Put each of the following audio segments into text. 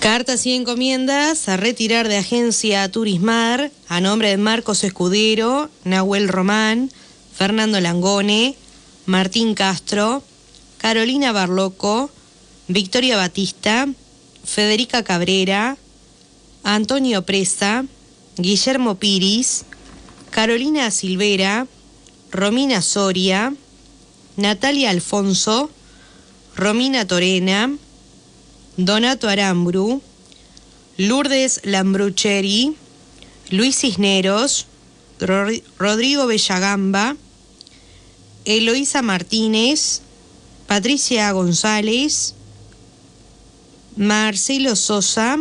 Cartas y encomiendas a retirar de Agencia Turismar a nombre de Marcos Escudero, Nahuel Román, Fernando Langone, Martín Castro, Carolina Barloco, Victoria Batista, Federica Cabrera, Antonio Presa, Guillermo Piris, Carolina Silvera, Romina Soria, Natalia Alfonso, Romina Torena, Donato Aramburu, Lourdes Lambrucheri, Luis Cisneros, Rodrigo Bellagamba, Eloísa Martínez, Patricia González, Marcelo Sosa,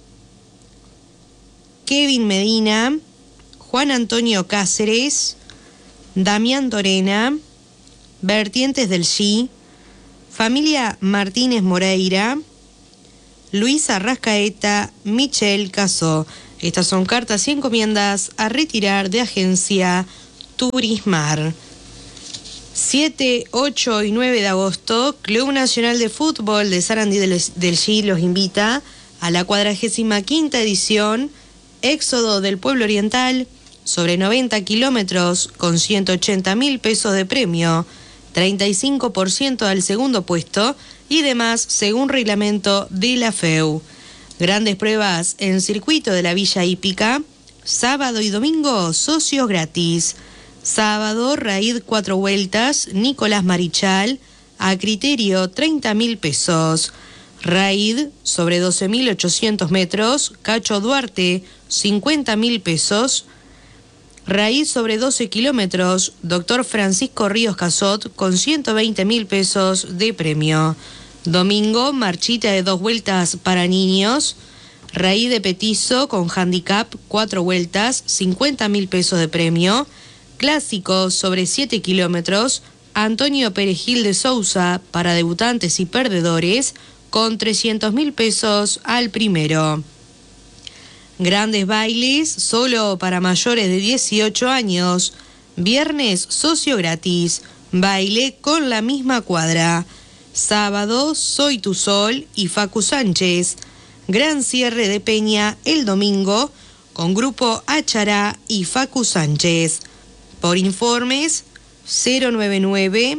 Kevin Medina, Juan Antonio Cáceres, Damián Torena, Vertientes del G, familia Martínez Moreira, Luisa Rascaeta, Michelle Casó. Estas son cartas y encomiendas a retirar de Agencia Turismar. 7, 8 y 9 de agosto, Club Nacional de Fútbol de Sarandí del G los invita a la 45ª edición Éxodo del Pueblo Oriental, sobre 90 kilómetros con 180.000 pesos de premio, 35% al segundo puesto y demás según reglamento de la FEU. Grandes pruebas en circuito de la Villa Hípica, sábado y domingo socios gratis. Sábado, Raid 4 vueltas, Nicolás Marichal, a criterio 30.000 pesos. Raid sobre 12.800 metros, Cacho Duarte, 50.000 pesos. Raid sobre 12 kilómetros, Dr. Francisco Ríos Casot, con 120.000 pesos de premio. Domingo, marchita de 2 vueltas para niños. Raid de petizo con handicap 4 vueltas, 50.000 pesos de premio. Clásico sobre 7 kilómetros, Antonio Perejil de Sousa, para debutantes y perdedores, con 300.000 pesos al primero. Grandes bailes solo para mayores de 18 años. Viernes socio gratis. Baile con la misma cuadra. Sábado Soy tu Sol y Facu Sánchez. Gran cierre de Peña el domingo con Grupo Achará y Facu Sánchez. Por informes 099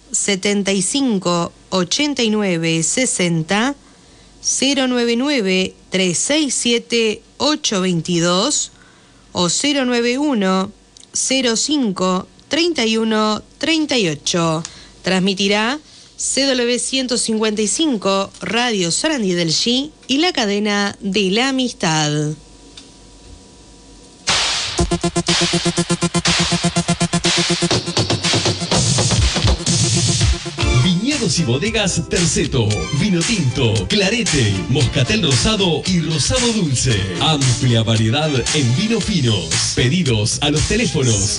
75 89 60 099 367 822 o 091 05 31 38. Transmitirá CW 155 Radio Sarandí del G y la cadena de la amistad. Viñedos y bodegas Terceto, vino tinto, clarete, moscatel rosado y rosado dulce. Amplia variedad en vinos finos. Pedidos a los teléfonos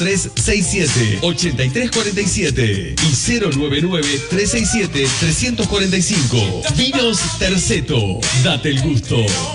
4367-8347 y 099-367-345. Vinos Terceto, date el gusto.